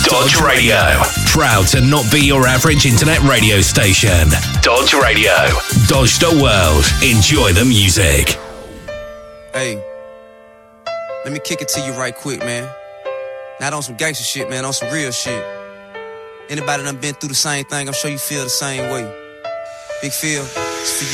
Dodge Radio. Proud to not be your average internet radio station. Dodge Radio. Dodge the world. Enjoy the music. Hey, let me kick it to you right quick, man. Not on some gangster shit, man, on some real shit. Anybody done been through the same thing, I'm sure you feel the same way. Big Phil, it's for you.